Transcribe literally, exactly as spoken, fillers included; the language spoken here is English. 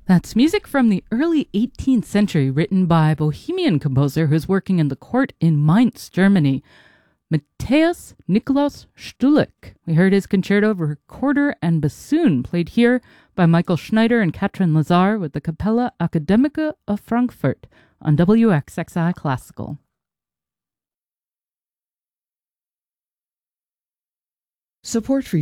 That's music from the early eighteenth century written by a Bohemian composer who's working in the court in Mainz, Germany, Matthias Nikolaus Stulik. We heard his concerto for recorder and bassoon played here by Michael Schneider and Katrin Lazar with the Capella Academica of Frankfurt on W X X I Classical. Support for